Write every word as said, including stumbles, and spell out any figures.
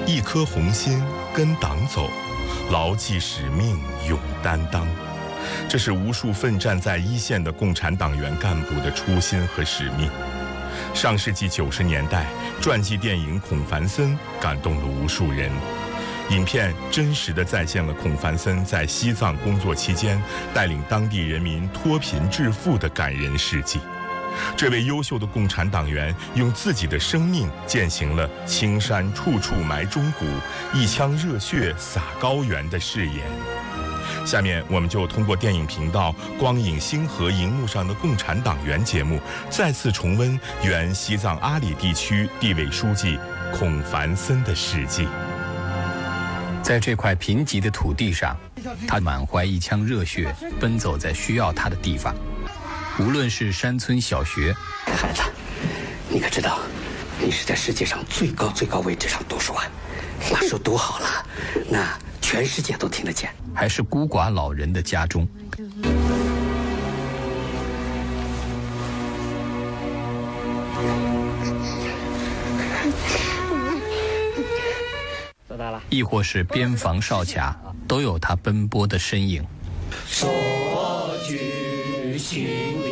一颗红心跟党走，牢记使命勇担当。这是无数奋战在一线的共产党员干部的初心和使命。上世纪九十年代，传记电影《孔繁森》感动了无数人。影片真实地再现了孔繁森在西藏工作期间带领当地人民脱贫致富的感人事迹。这位优秀的共产党员用自己的生命践行了“青山处处埋忠骨，一腔热血洒高原”的誓言。下面我们就通过电影频道光影星河荧幕上的共产党员节目，再次重温原西藏阿里地区地委书记孔繁森的事迹。 在这块贫瘠的土地上，他满怀一腔热血，奔走在需要他的地方。无论是山村小学， 孩子，你可知道，你是在世界上最高最高位置上读书啊！把书读好了，那全世界都听得见。 还是孤寡老人的家中。 做到了。 亦或是边防哨卡，都有他奔波的身影。 手举行礼。